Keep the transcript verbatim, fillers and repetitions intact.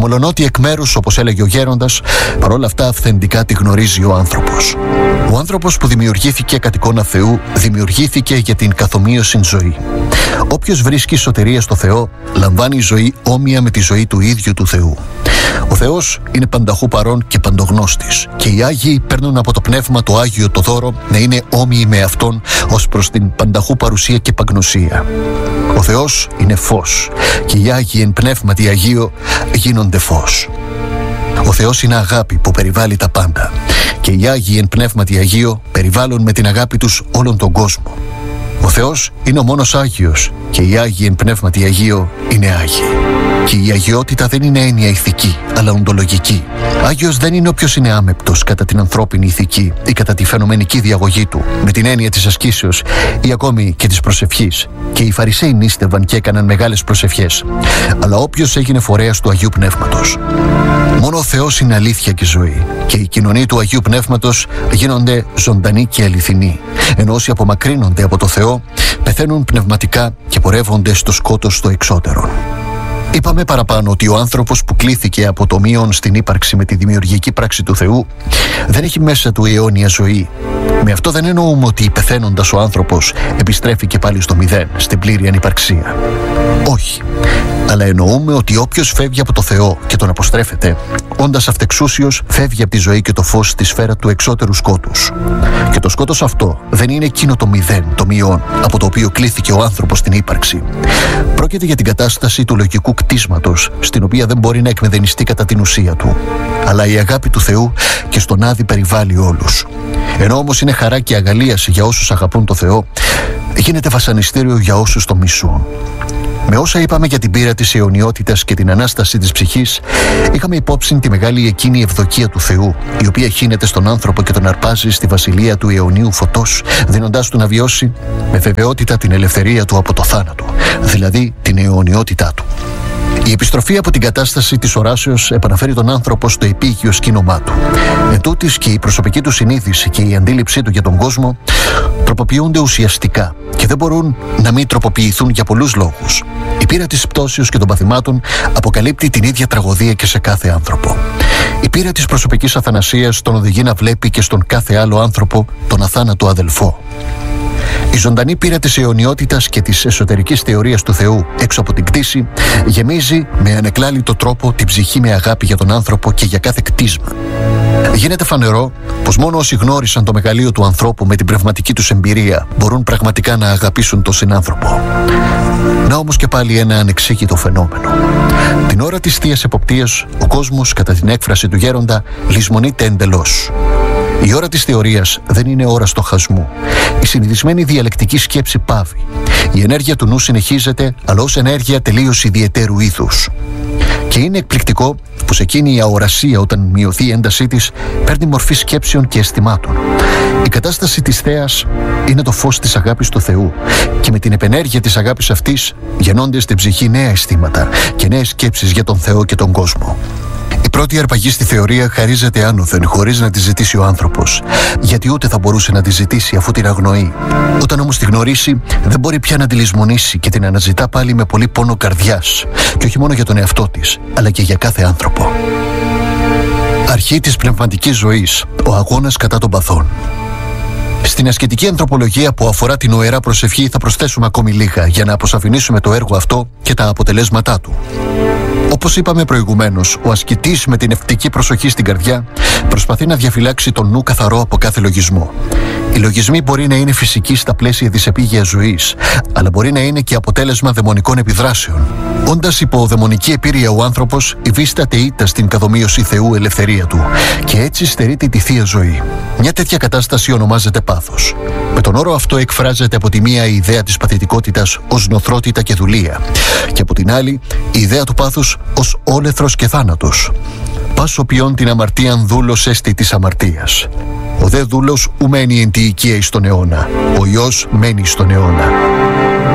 μολονότι εκ μέρους, όπως έλεγε ο γέροντας, παρόλα αυτά αυθεντικά τη γνωρίζει ο άνθρωπος. Ο άνθρωπος που δημιουργήθηκε κατ' εικόνα Θεού, δημιουργήθηκε για την καθομοίωσιν ζωή. Όποιος βρίσκει σωτηρία στο Θεό, λαμβάνει ζωή όμοια με τη ζωή του ίδιου του Θεού. Ο Θεός είναι πανταχού παρών και παντογνώστης, και οι Άγιοι παίρνουν από το Πνεύμα το Άγιο το δώρο να είναι όμοιοι με Αυτόν ως προς την πανταχού παρουσία και παγνωσία. Ο Θεός είναι φως, και οι Άγιοι εν Πνεύματι Αγίο γίνονται φως. Ο Θεός είναι αγάπη που περιβάλλει τα πάντα, και οι Άγιοι εν Πνεύματι Αγίο περιβάλλουν με την αγάπη τους όλον τον κόσμο. Ο Θεός είναι ο μόνος Άγιος, και οι Άγιοι εν Πνεύματι Αγίο είναι Άγιοι. Και η αγιότητα δεν είναι έννοια ηθική, αλλά οντολογική. Άγιος δεν είναι όποιος είναι άμεπτος κατά την ανθρώπινη ηθική ή κατά τη φαινομενική διαγωγή του, με την έννοια της ασκήσεως ή ακόμη και της προσευχής. Και οι Φαρισαίοι νήστευαν και έκαναν μεγάλες προσευχές, αλλά όποιος έγινε φορέας του Αγίου Πνεύματος. Μόνο ο Θεός είναι αλήθεια και ζωή, και οι κοινωνοί του Αγίου Πνεύματος γίνονται ζωντανοί και αληθινοί, ενώ όσοι απομακρύνονται από το Θεό πεθαίνουν πνευματικά και πορεύονται στο σκότος στο εξώτερο. Είπαμε παραπάνω ότι ο άνθρωπος που κλήθηκε από το μείον στην ύπαρξη με τη δημιουργική πράξη του Θεού δεν έχει μέσα του αιώνια ζωή. Με αυτό δεν εννοούμε ότι πεθαίνοντας ο άνθρωπος επιστρέφει και πάλι στο μηδέν, στην πλήρη ανυπαρξία. Όχι. Αλλά εννοούμε ότι όποιος φεύγει από το Θεό και τον αποστρέφεται, όντας αυτεξούσιος, φεύγει από τη ζωή και το φως στη σφαίρα του εξώτερου σκότους. Και το σκότος αυτό δεν είναι εκείνο το μηδέν, το μειόν, από το οποίο κλήθηκε ο άνθρωπος στην ύπαρξη. Πρόκειται για την κατάσταση του λογικού κτίσματος, στην οποία δεν μπορεί να εκμεδενιστεί κατά την ουσία του. Αλλά η αγάπη του Θεού και στον Άδη περιβάλλει όλους. Ενώ όμως είναι χαρά και αγαλίαση για όσους αγαπούν το Θεό, γίνεται βασανιστήριο για όσους το μισούν. Με όσα είπαμε για την πείρα της αιωνιότητας και την Ανάσταση της ψυχής, είχαμε υπόψη τη μεγάλη εκείνη ευδοκία του Θεού, η οποία χύνεται στον άνθρωπο και τον αρπάζει στη βασιλεία του αιωνίου φωτός, δίνοντάς του να βιώσει με βεβαιότητα την ελευθερία του από το θάνατο, δηλαδή την αιωνιότητά του. Η επιστροφή από την κατάσταση της οράσεως επαναφέρει τον άνθρωπο στο επίγειο σκήνωμά του. Εν τούτης και η προσωπική του συνείδηση και η αντίληψή του για τον κόσμο τροποποιούνται ουσιαστικά και δεν μπορούν να μην τροποποιηθούν για πολλούς λόγους. Η πείρα της πτώσεως και των παθημάτων αποκαλύπτει την ίδια τραγωδία και σε κάθε άνθρωπο. Η πείρα της προσωπικής αθανασίας τον οδηγεί να βλέπει και στον κάθε άλλο άνθρωπο τον αθάνατο αδελφό. Η ζωντανή πείρα της αιωνιότητας και της εσωτερικής θεωρίας του Θεού έξω από την κτήση γεμίζει με ανεκλάλητο τρόπο την ψυχή με αγάπη για τον άνθρωπο και για κάθε κτίσμα. Γίνεται φανερό πως μόνο όσοι γνώρισαν το μεγαλείο του ανθρώπου με την πνευματική τους εμπειρία μπορούν πραγματικά να αγαπήσουν τον συνάνθρωπο. Να όμως και πάλι ένα ανεξήγητο φαινόμενο. Την ώρα της θείας εποπτείας, ο κόσμος, κατά την έκφραση του γέροντα, λησμονείται εντελώς. Η ώρα της θεωρίας δεν είναι ώρα στοχασμού. Η συνηθισμένη διαλεκτική σκέψη πάβει. Η ενέργεια του νου συνεχίζεται, αλλά ως ενέργεια τελείως ιδιαιτέρου είδους. Και είναι εκπληκτικό πως εκείνη η αορασία, όταν μειωθεί η έντασή της, παίρνει μορφή σκέψεων και αισθημάτων. Η κατάσταση της θέας είναι το φως της αγάπης του Θεού, και με την επενέργεια της αγάπης αυτής γεννώνται στην ψυχή νέα αισθήματα και νέες σκέψεις για τον Θεό και τον κόσμο. Η πρώτη αρπαγή στη θεωρία χαρίζεται άνωθεν, χωρίς να τη ζητήσει ο άνθρωπος, γιατί ούτε θα μπορούσε να τη ζητήσει αφού την αγνοεί. Όταν όμως τη γνωρίσει, δεν μπορεί πια να τη λησμονήσει και την αναζητά πάλι με πολύ πόνο καρδιάς, και όχι μόνο για τον εαυτό της, αλλά και για κάθε άνθρωπο. Αρχή της πνευματικής ζωής, ο αγώνας κατά των παθών. Στην ασκητική ανθρωπολογία που αφορά την οερά προσευχή θα προσθέσουμε ακόμη λίγα για να αποσαφηνίσουμε το έργο αυτό και τα αποτελέσματά του. Όπως είπαμε προηγουμένως, ο ασκητής με την ευτική προσοχή στην καρδιά προσπαθεί να διαφυλάξει τον νου καθαρό από κάθε λογισμό. Οι λογισμοί μπορεί να είναι φυσικοί στα πλαίσια της επίγειας ζωής, αλλά μπορεί να είναι και αποτέλεσμα δαιμονικών επιδράσεων. Όντας υπό δαιμονική επίρρεια ο άνθρωπος, υφίσταται ήττα στην καθομοίωση Θεού ελευθερία του, και έτσι στερείται τη θεία ζωή. Μια τέτοια κατάσταση ονομάζεται πάθος. Με τον όρο αυτό εκφράζεται από τη μία η ιδέα της παθητικότητας ως νοθρότητα και δουλεία, και από την άλλη η ιδέα του πάθους ως όλεθρος και θάνατος. Πας οποίον την αμαρτίαν δούλος έστι της αμαρτίας. Ο δε δούλος ου μένει εν τη οικία εις τον αιώνα, ο Υιός μένει στον αιώνα.